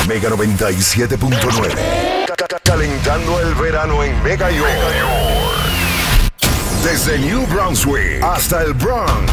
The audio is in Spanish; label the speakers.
Speaker 1: Mega 97.9. Calentando el verano en Mega York. Desde New Brunswick hasta el Bronx,